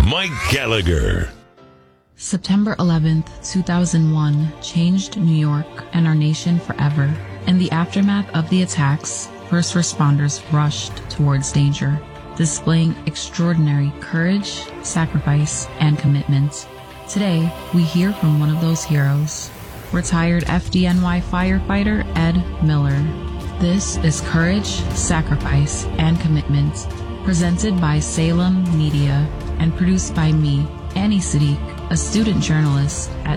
Mike Gallagher. September 11th, 2001 changed New York and our nation forever. In the aftermath of the attacks, first responders rushed towards danger, displaying extraordinary courage, sacrifice, and commitment. Today, we hear from one of those heroes, retired FDNY firefighter Ed Miller. This is Courage, Sacrifice, and Commitment, presented by Salem Media and produced by me, Annie Siddiq, a student journalist at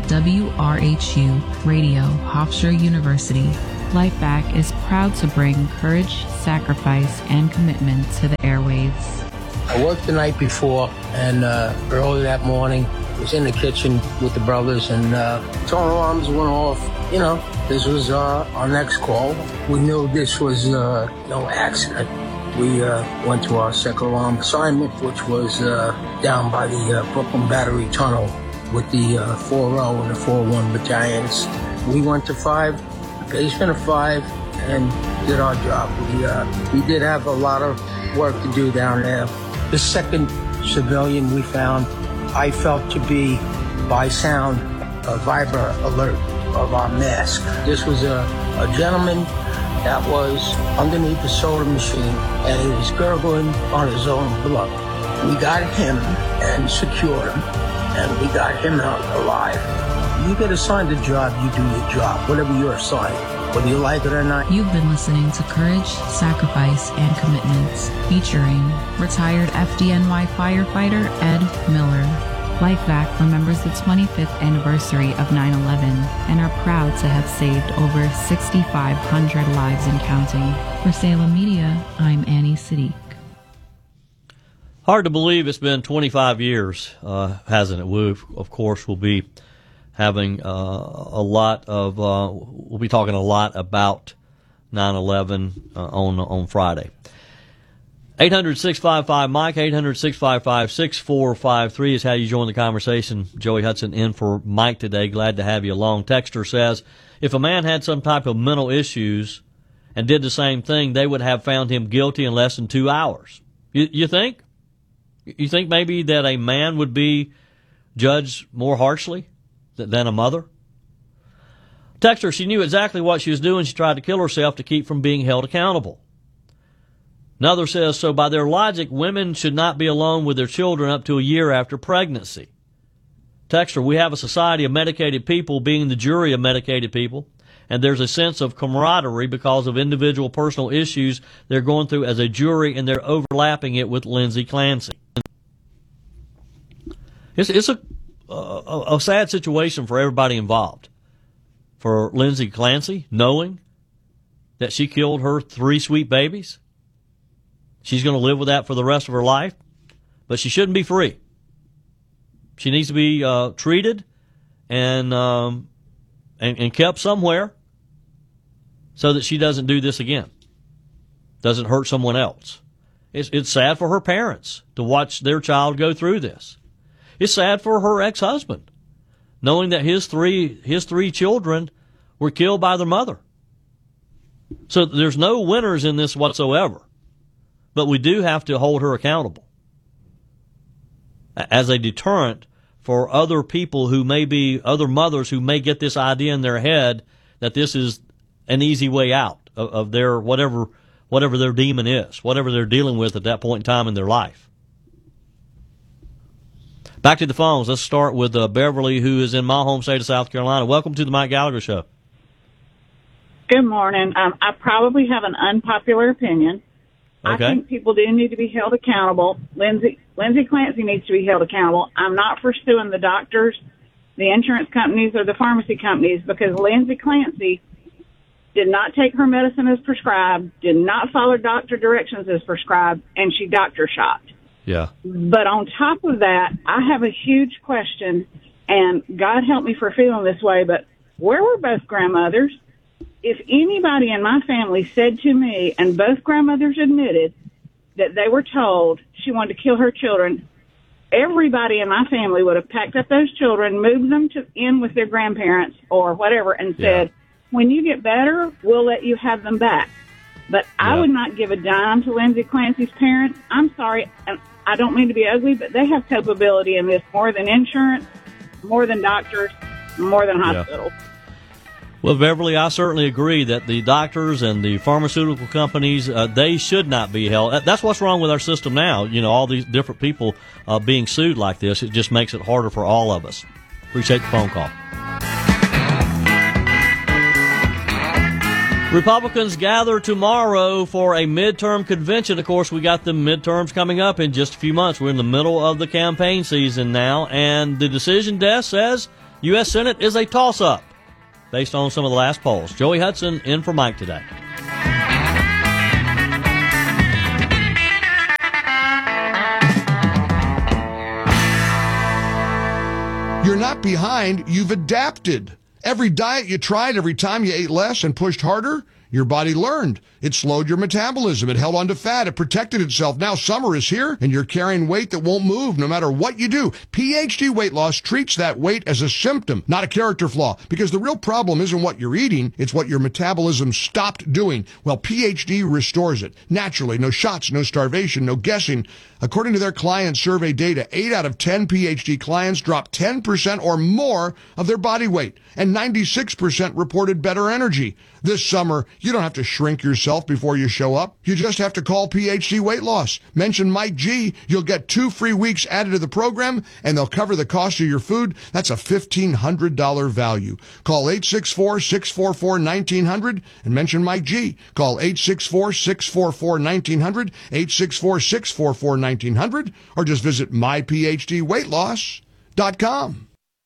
WRHU Radio, Hofstra University. LifeVac is proud to bring courage, sacrifice, and commitment to the airwaves. I worked the night before, and early that morning, was in the kitchen with the brothers, and tone alarms went off. You know, this was our next call. We knew this was no accident. We went to our second alarm assignment, which was down by the Brooklyn Battery Tunnel with the 4-0 and the 4-1 battalions. We went to 5, the basement of 5, and did our job. We did have a lot of work to do down there. The second civilian we found, I felt to be, by sound, a vibra alert of our mask. This was a gentleman that was underneath the soda machine, and he was gurgling on his own blood. We got him and secured him, and we got him out alive. You get assigned a job, you do your job, whatever you're assigned, whether you like it or not. You've been listening to Courage, Sacrifice, and Commitments, featuring retired FDNY firefighter Ed Miller. LifeVac remembers the 25th anniversary of 9/11 and are proud to have saved over 6,500 lives and counting. For Salem Media, I'm Annie Siddiq. Hard to believe it's been 25 years, hasn't it? We, of course, will be having we'll be talking a lot about 9/11 on Friday. 800-655-MIKE, 800-655-6453 is how you join the conversation. Joey Hudson in for Mike today. Glad to have you along. Texter says, if a man had some type of mental issues and did the same thing, they would have found him guilty in less than 2 hours. You think? You think maybe that a man would be judged more harshly than a mother? Texter, she knew exactly what she was doing. She tried to kill herself to keep from being held accountable. Another says, so by their logic, women should not be alone with their children up to a year after pregnancy. Texter, we have a society of medicated people being the jury of medicated people, and there's a sense of camaraderie because of individual personal issues they're going through as a jury, and they're overlapping it with Lindsay Clancy. It's a sad situation for everybody involved. For Lindsay Clancy, knowing that she killed her 3 sweet babies. She's going to live with that for the rest of her life, but she shouldn't be free. She needs to be treated and kept somewhere so that she doesn't do this again, doesn't hurt someone else. It's sad for her parents to watch their child go through this. It's sad for her ex-husband, knowing that his three children were killed by their mother. So there's no winners in this whatsoever. But we do have to hold her accountable as a deterrent for other people who may be, other mothers who may get this idea in their head that this is an easy way out of their whatever their demon is, whatever they're dealing with at that point in time in their life. Back to the phones. Let's start with Beverly, who is in my home state of South Carolina. Welcome to the Mike Gallagher Show. Good morning. I probably have an unpopular opinion. Okay. I think people do need to be held accountable. Lindsay Clancy needs to be held accountable. I'm not for suing the doctors, the insurance companies, or the pharmacy companies because Lindsay Clancy did not take her medicine as prescribed, did not follow doctor directions as prescribed, and she doctor shopped. Yeah. But on top of that, I have a huge question, and God help me for feeling this way, but where were both grandmothers? If anybody in my family said to me, and both grandmothers admitted, that they were told she wanted to kill her children, everybody in my family would have packed up those children, moved them in with their grandparents or whatever, and said, when you get better, we'll let you have them back. But I would not give a dime to Lindsay Clancy's parents. I'm sorry, and I don't mean to be ugly, but they have culpability in this more than insurance, more than doctors, more than hospitals. Well, Beverly, I certainly agree that the doctors and the pharmaceutical companies, they should not be held. That's what's wrong with our system now. You know, all these different people being sued like this, it just makes it harder for all of us. Appreciate the phone call. Republicans gather tomorrow for a midterm convention. Of course, we got the midterms coming up in just a few months. We're in the middle of the campaign season now, and the decision desk says U.S. Senate is a toss-up based on some of the last polls. Joey Hudson in for Mike today. You're not behind, you've adapted. Every diet you tried, every time you ate less and pushed harder, your body learned. It slowed your metabolism. It held on to fat. It protected itself. Now summer is here, and you're carrying weight that won't move no matter what you do. PhD Weight Loss treats that weight as a symptom, not a character flaw, because the real problem isn't what you're eating, it's what your metabolism stopped doing. Well, PhD restores it. Naturally, no shots, no starvation, no guessing. According to their client survey data, 8 out of 10 PhD clients dropped 10% or more of their body weight, and 96% reported better energy. This summer, you don't have to shrink yourself before you show up. You just have to call PhD Weight Loss. Mention Mike G. You'll get 2 free weeks added to the program, and they'll cover the cost of your food. That's a $1,500 value. Call 864-644-1900 and mention Mike G. Call 864-644-1900, 864-644-1900, or just visit myphdweightloss.com.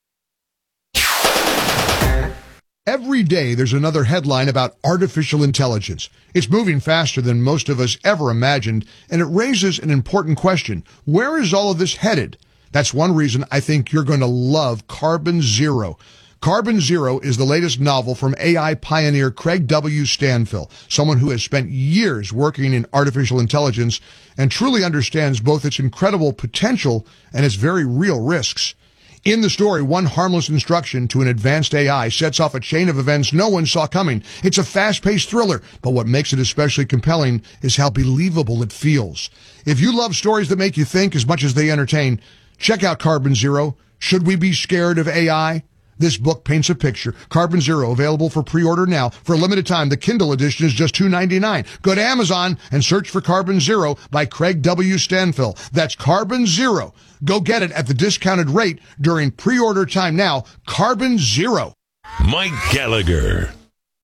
Every day there's another headline about artificial intelligence. It's moving faster than most of us ever imagined, and it raises an important question. Where is all of this headed? That's one reason I think you're going to love Carbon Zero. Carbon Zero is the latest novel from AI pioneer Craig W. Stanfill, someone who has spent years working in artificial intelligence and truly understands both its incredible potential and its very real risks. In the story, one harmless instruction to an advanced AI sets off a chain of events no one saw coming. It's a fast-paced thriller, but what makes it especially compelling is how believable it feels. If you love stories that make you think as much as they entertain, check out Carbon Zero. Should we be scared of AI? This book paints a picture. Carbon Zero, available for pre-order now. For a limited time, the Kindle edition is just $2.99. Go to Amazon and search for Carbon Zero by Craig W. Stanfill. That's Carbon Zero. Go get it at the discounted rate during pre-order time now. Carbon Zero. Mike Gallagher.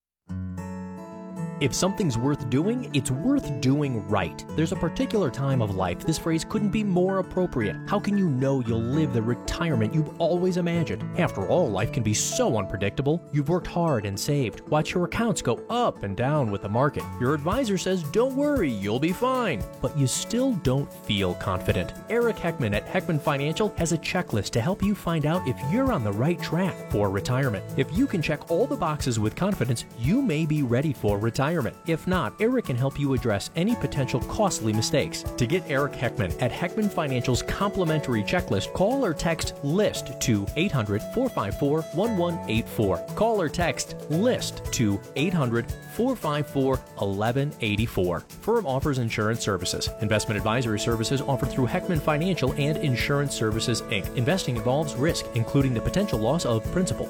If something's worth doing, it's worth doing right. There's a particular time of life this phrase couldn't be more appropriate. How can you know you'll live the retirement you've always imagined? After all, life can be so unpredictable. You've worked hard and saved. Watch your accounts go up and down with the market. Your advisor says, don't worry, you'll be fine. But you still don't feel confident. Eric Heckman at Heckman Financial has a checklist to help you find out if you're on the right track for retirement. If you can check all the boxes with confidence, you may be ready for retirement. If not, Eric can help you address any potential costly mistakes. To get Eric Heckman at Heckman Financial's complimentary checklist, call or text LIST to 800-454-1184. Call or text LIST to 800-454-1184. Firm offers insurance services. Investment advisory services offered through Heckman Financial and Insurance Services, Inc. Investing involves risk, including the potential loss of principal.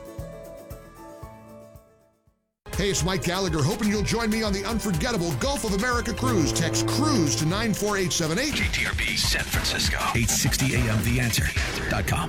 Hey, it's Mike Gallagher, hoping you'll join me on the unforgettable Gulf of America cruise. Text CRUISE to 94878. KTRB San Francisco. 860 AM TheAnswer.com.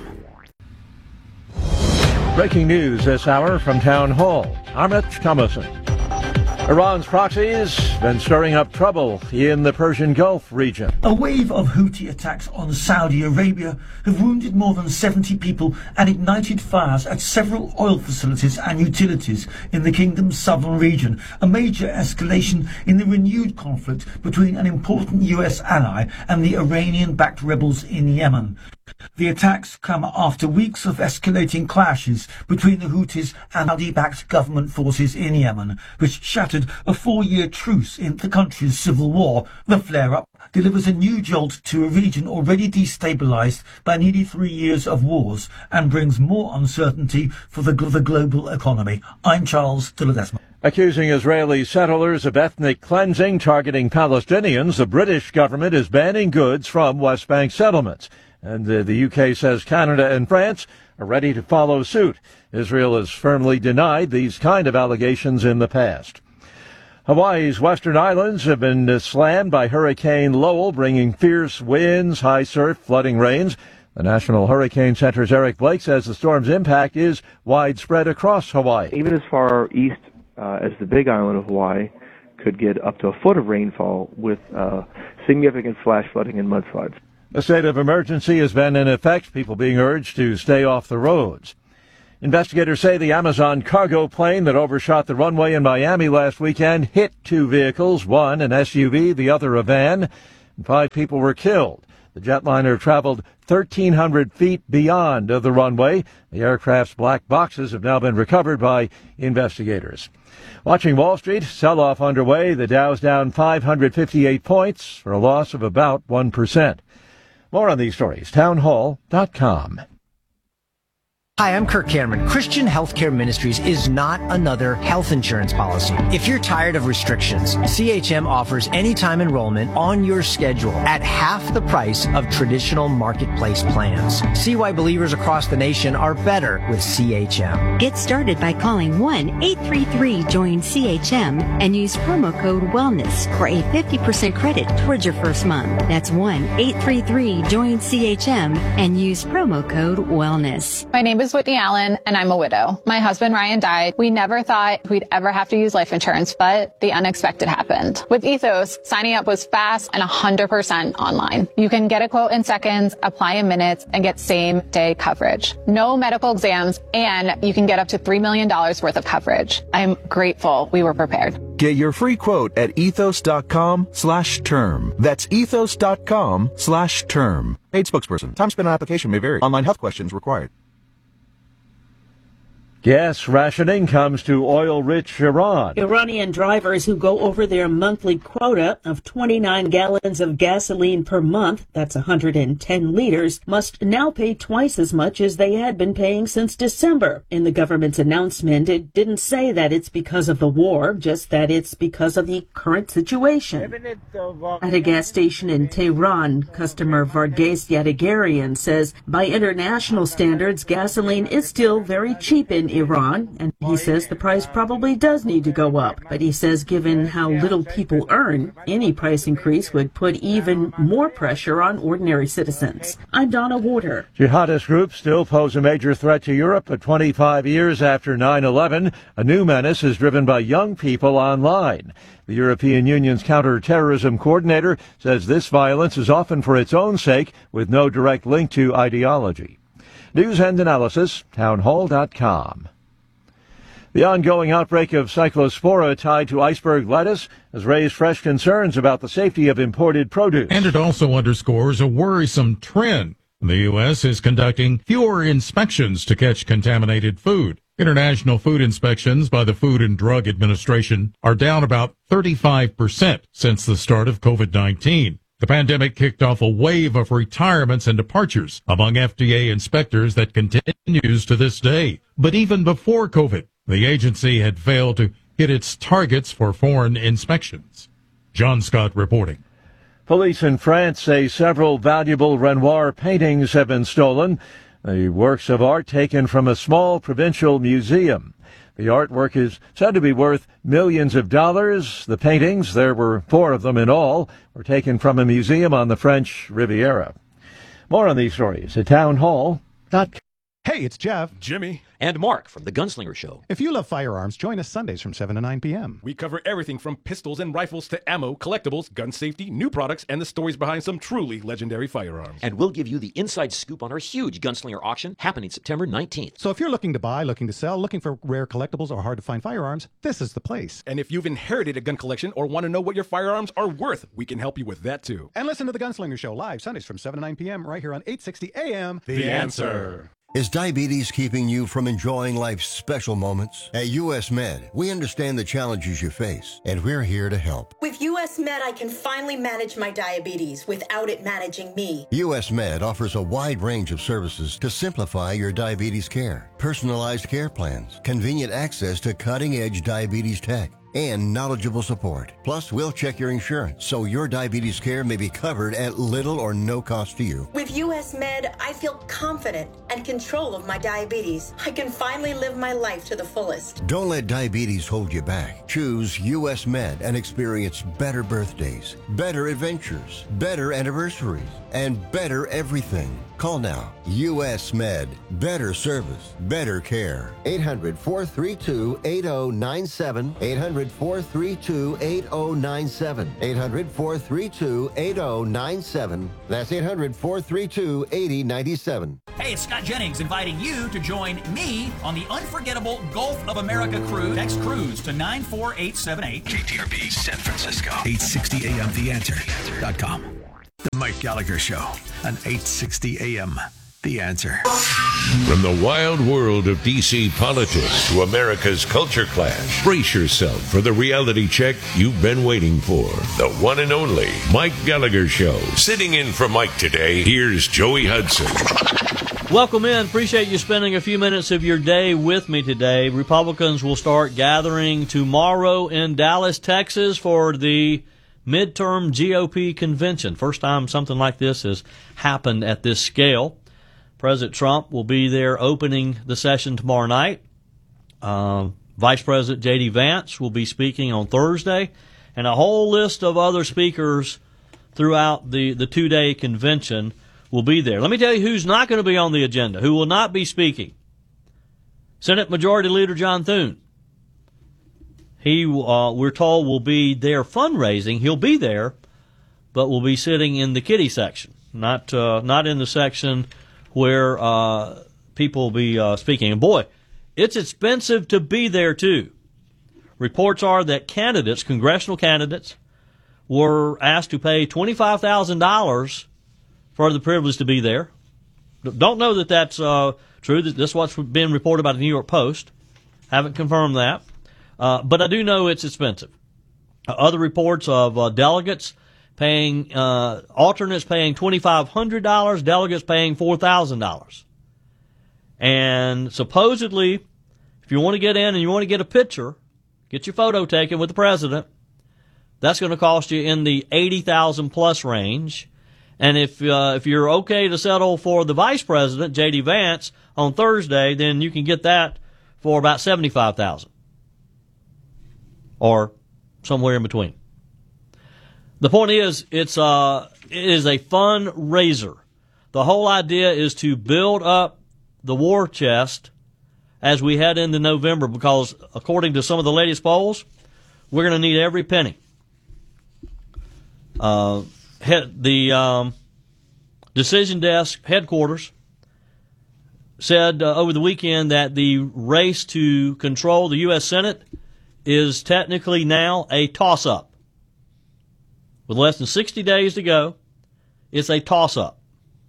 Breaking news this hour from Town Hall. I'm Rich Thomason. Iran's proxies been stirring up trouble in the Persian Gulf region. A wave of Houthi attacks on Saudi Arabia have wounded more than 70 people and ignited fires at several oil facilities and utilities in the kingdom's southern region, a major escalation in the renewed conflict between an important US ally and the Iranian-backed rebels in Yemen. The attacks come after weeks of escalating clashes between the Houthis and Saudi-backed government forces in Yemen, which shattered a 4-year truce in the country's civil war. The flare-up delivers a new jolt to a region already destabilized by nearly 3 years of wars and brings more uncertainty for the global economy. I'm Charles de Ledesma. Accusing Israeli settlers of ethnic cleansing targeting Palestinians, the British government is banning goods from West Bank settlements. And the UK says Canada and France are ready to follow suit. Israel has firmly denied these kind of allegations in the past. Hawaii's western islands have been slammed by Hurricane Lowell, bringing fierce winds, high surf, flooding rains. The National Hurricane Center's Eric Blake says the storm's impact is widespread across Hawaii. Even as far east as the Big Island of Hawaii could get up to a foot of rainfall with significant flash flooding and mudslides. A state of emergency has been in effect, people being urged to stay off the roads. Investigators say the Amazon cargo plane that overshot the runway in Miami last weekend hit 2 vehicles, one an SUV, the other a van, and 5 people were killed. The jetliner traveled 1,300 feet beyond the runway. The aircraft's black boxes have now been recovered by investigators. Watching Wall Street, sell-off underway. The Dow's down 558 points for a loss of about 1%. More on these stories, townhall.com. Hi, I'm Kirk Cameron. Christian Healthcare Ministries is not another health insurance policy. If you're tired of restrictions, CHM offers anytime enrollment on your schedule at half the price of traditional marketplace plans. See why believers across the nation are better with CHM. Get started by calling 1-833-JOIN-CHM and use promo code WELLNESS for a 50% credit towards your first month. That's 1-833-JOIN-CHM and use promo code WELLNESS. My name is Whitney Allen, and I'm a widow. My husband, Ryan, died. We never thought we'd ever have to use life insurance, but the unexpected happened. With Ethos, signing up was fast and 100% online. You can get a quote in seconds, apply in minutes, and get same-day coverage. No medical exams, and you can get up to $3 million worth of coverage. I'm grateful we were prepared. Get your free quote at ethos.com/term. That's ethos.com/term. Paid spokesperson. Time spent on application may vary. Online health questions required. Gas rationing comes to oil-rich Iran. Iranian drivers who go over their monthly quota of 29 gallons of gasoline per month, that's 110 liters, must now pay twice as much as they had been paying since December. In the government's announcement, it didn't say that it's because of the war, just that it's because of the current situation. At a gas station in Tehran, customer Varghese Yadagarian says by international standards, gasoline is still very cheap in Iran, and he says the price probably does need to go up. But he says given how little people earn, any price increase would put even more pressure on ordinary citizens. I'm Donna Warder. Jihadist groups still pose a major threat to Europe, but 25 years after 9/11, a new menace is driven by young people online. The European Union's counter-terrorism coordinator says this violence is often for its own sake, with no direct link to ideology. News and analysis, townhall.com. The ongoing outbreak of cyclospora tied to iceberg lettuce has raised fresh concerns about the safety of imported produce. And it also underscores a worrisome trend. The U.S. is conducting fewer inspections to catch contaminated food. International food inspections by the Food and Drug Administration are down about 35% since the start of COVID-19. The pandemic kicked off a wave of retirements and departures among FDA inspectors that continues to this day. But even before COVID, the agency had failed to hit its targets for foreign inspections. John Scott reporting. Police in France say several valuable Renoir paintings have been stolen. The works of art taken from a small provincial museum. The artwork is said to be worth millions of dollars. The paintings, there were 4 of them in all, were taken from a museum on the French Riviera. More on these stories at townhall.com. Hey, it's Jeff. Jimmy. And Mark from The Gunslinger Show. If you love firearms, join us Sundays from 7 to 9 p.m. We cover everything from pistols and rifles to ammo, collectibles, gun safety, new products, and the stories behind some truly legendary firearms. And we'll give you the inside scoop on our huge Gunslinger auction happening September 19th. So if you're looking to buy, looking to sell, looking for rare collectibles or hard-to-find firearms, this is the place. And if you've inherited a gun collection or want to know what your firearms are worth, we can help you with that too. And listen to The Gunslinger Show live Sundays from 7 to 9 p.m. right here on 860 AM. The Answer. Is diabetes keeping you from enjoying life's special moments? At US Med, we understand the challenges you face, and we're here to help. With US Med, I can finally manage my diabetes without it managing me. US Med offers a wide range of services to simplify your diabetes care. Personalized care plans, convenient access to cutting-edge diabetes tech, and knowledgeable support. Plus, we'll check your insurance so your diabetes care may be covered at little or no cost to you. With US Med, I feel confident and control of my diabetes. I can finally live my life to the fullest. Don't let diabetes hold you back. Choose US Med and experience better birthdays, better adventures, better anniversaries, and better everything. Call now. US Med. Better service. Better care. 800-432-8097. 800-432-8097. 800-432-8097. That's 800-432-8097. Hey, it's Scott Jennings inviting you to join me on the unforgettable Gulf of America cruise. Text cruise to 94878. KTRB San Francisco. 860 AM TheAnswer.com. The Mike Gallagher Show on 860 AM. The Answer. From the wild world of D.C. politics to America's culture clash, brace yourself for the reality check you've been waiting for. The one and only Mike Gallagher Show. Sitting in for Mike today, here's Joey Hudson. Welcome in. Appreciate you spending a few minutes of your day with me today. Republicans will start gathering tomorrow in Dallas, Texas for the midterm GOP convention. First time something like this has happened at this scale. President Trump will be there opening the session tomorrow night. Vice President J.D. Vance will be speaking on Thursday, and a whole list of other speakers throughout the two-day convention will be there. Let me tell you who's not going to be on the agenda, who will not be speaking. Senate Majority Leader John Thune. He, we're told, will be there fundraising. He'll be there, but will be sitting in the kiddie section, not in the section where people will be speaking. And boy, it's expensive to be there too. Reports are that candidates, congressional candidates, were asked to pay $25,000 for the privilege to be there. Don't know that that's true. This is what's been reported by the New York Post. Haven't confirmed that. But I do know it's expensive. Other reports of delegates paying, alternates paying $2,500, delegates paying $4,000. And supposedly, if you want to get in and you want to get a picture, get your photo taken with the president, that's going to cost you in the $80,000 plus range. And if you're okay to settle for the vice president, J.D. Vance, on Thursday, then you can get that for about $75,000. Or somewhere in between. The point is, it is a fundraiser. The whole idea is to build up the war chest as we head into November, because according to some of the latest polls, we're going to need every penny. The Decision Desk headquarters said over the weekend that the race to control the U.S. Senate is technically now a toss-up. With less than 60 days to go, it's a toss-up.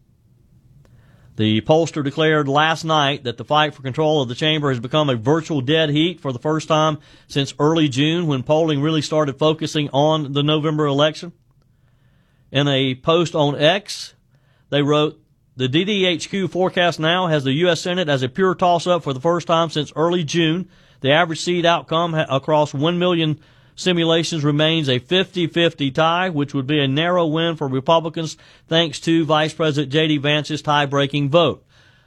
The pollster declared last night that the fight for control of the chamber has become a virtual dead heat for the first time since early June, when polling really started focusing on the November election. In a post on X, they wrote, "The DDHQ forecast now has the U.S. Senate as a pure toss-up for the first time since early June. The average seat outcome across 1 million simulations remains a 50-50 tie, which would be a narrow win for Republicans thanks to Vice President J.D. Vance's tie-breaking vote."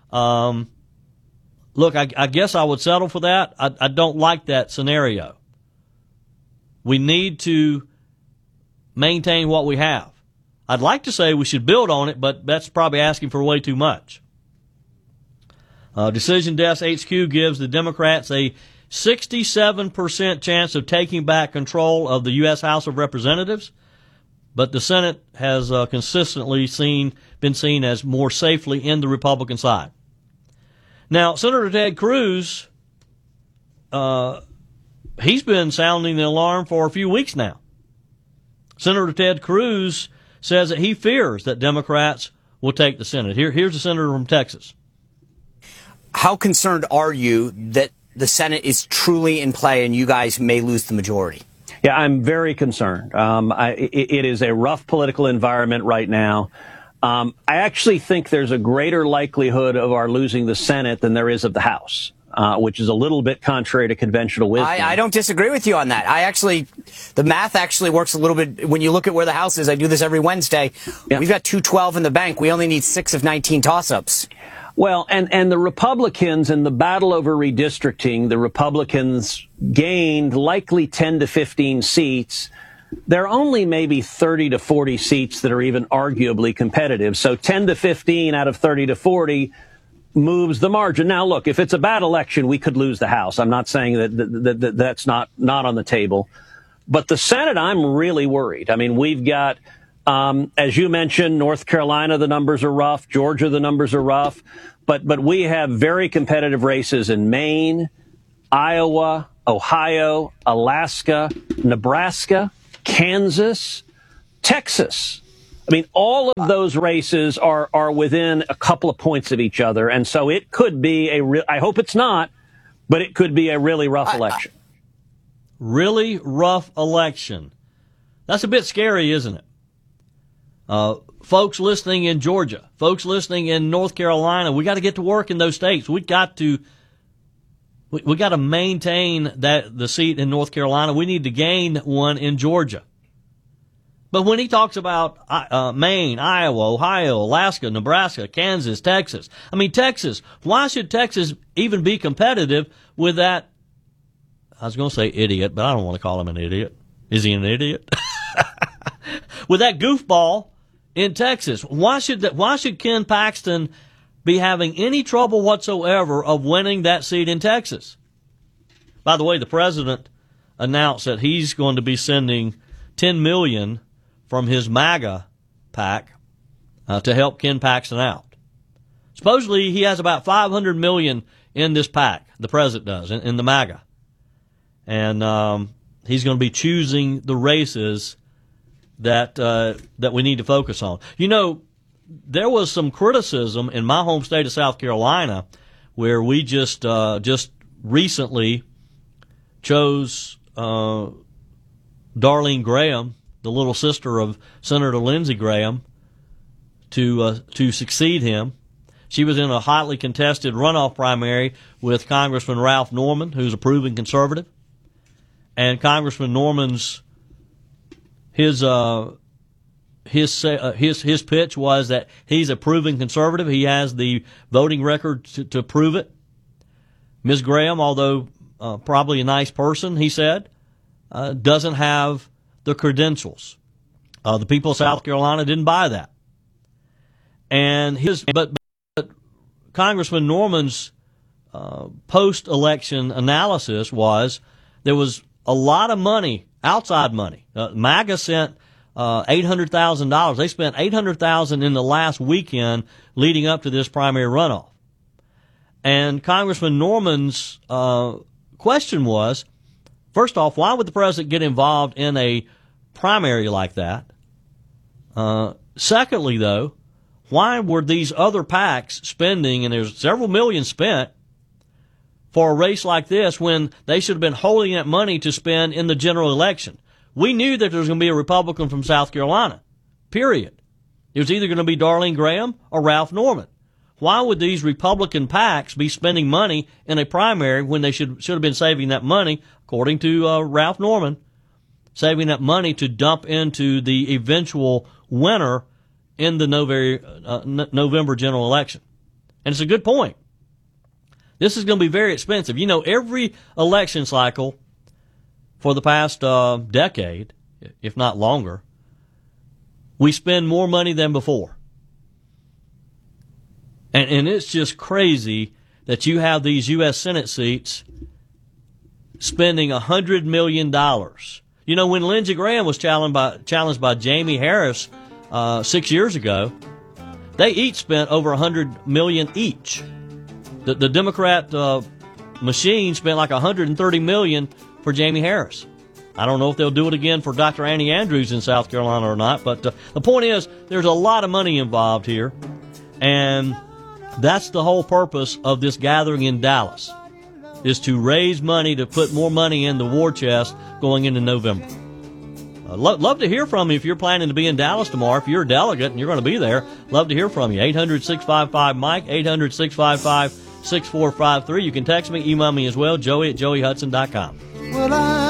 Look, I guess I would settle for that. I don't like that scenario. We need to maintain what we have. I'd like to say we should build on it, but that's probably asking for way too much. Decision Desk HQ gives the Democrats a 67% chance of taking back control of the U.S. House of Representatives, but the Senate has consistently been seen as more safely in the Republican side. Now, Senator Ted Cruz, he's been sounding the alarm for a few weeks now. Senator Ted Cruz says that he fears that Democrats will take the Senate. Here's the senator from Texas. How concerned are you that the Senate is truly in play and you guys may lose the majority? Yeah, I'm very concerned. It is a rough political environment right now. I actually think there's a greater likelihood of our losing the Senate than there is of the House, which is a little bit contrary to conventional wisdom. I don't disagree with you on that. The math actually works a little bit. When you look at where the House is, I do this every Wednesday. Yeah. We've got 212 in the bank. We only need 6 of 19 toss-ups. Well, and the Republicans in the battle over redistricting, the Republicans gained likely 10 to 15 seats. There are only maybe 30 to 40 seats that are even arguably competitive. So 10 to 15 out of 30 to 40 moves the margin. Now, look, if it's a bad election, we could lose the House. I'm not saying that that's not on the table. But the Senate, I'm really worried. I mean, we've got, as you mentioned, North Carolina, the numbers are rough. Georgia, the numbers are rough. But we have very competitive races in Maine, Iowa, Ohio, Alaska, Nebraska, Kansas, Texas. I mean, all of those races are within a couple of points of each other. And so it could be I hope it's not, but it could be a really rough election. Really rough election. That's a bit scary, isn't it? Folks listening in Georgia, folks listening in North Carolina, we got to get to work in those states. We got to maintain the seat in North Carolina. We need to gain one in Georgia. But when he talks about Maine, Iowa, Ohio, Alaska, Nebraska, Kansas, Texas, I mean, Texas, why should Texas even be competitive with that? I was going to say idiot, but I don't want to call him an idiot. Is he an idiot? With that goofball in Texas, why should Ken Paxton be having any trouble whatsoever of winning that seat in Texas? By the way, the president announced that he's going to be sending $10 million from his MAGA PAC to help Ken Paxton out. Supposedly, he has about $500 million in this PAC. The president does in the MAGA, and he's going to be choosing the races that we need to focus on. You know, there was some criticism in my home state of South Carolina where we just recently chose Darlene Graham, the little sister of Senator Lindsey Graham, to succeed him. She was in a hotly contested runoff primary with Congressman Ralph Norman, who's a proven conservative, and Congressman Norman's his pitch was that he's a proven conservative. He has the voting record to prove it. Ms. Graham, although probably a nice person, he said, doesn't have the credentials. The people of South Carolina didn't buy that. And but Congressman Norman's post-election analysis was there was a lot of money, outside money. MAGA sent $800,000. They spent $800,000 in the last weekend leading up to this primary runoff. And Congressman Norman's question was, first off, why would the president get involved in a primary like that? Secondly, though, why were these other PACs spending, and there's several million spent, for a race like this when they should have been holding that money to spend in the general election? We knew that there was going to be a Republican from South Carolina, period. It was either going to be Darlene Graham or Ralph Norman. Why would these Republican PACs be spending money in a primary when they should have been saving that money, according to Ralph Norman, saving that money to dump into the eventual winner in the November general election? And it's a good point. This is going to be very expensive. You know, every election cycle for the past decade, if not longer, we spend more money than before. And it's just crazy that you have these U.S. Senate seats spending $100 million. You know, when Lindsey Graham was challenged by Jamie Harris 6 years ago, they each spent over $100 million each. The Democrat machine spent like $130 million for Jamie Harris. I don't know if they'll do it again for Dr. Annie Andrews in South Carolina or not, but the point is there's a lot of money involved here, and that's the whole purpose of this gathering in Dallas, is to raise money to put more money in the war chest going into November. Love to hear from you if you're planning to be in Dallas tomorrow. If you're a delegate and you're going to be there, love to hear from you. 800-655-MIKE, 800-655-6453. You can text me, email me as well, Joey@joeyhudson.com.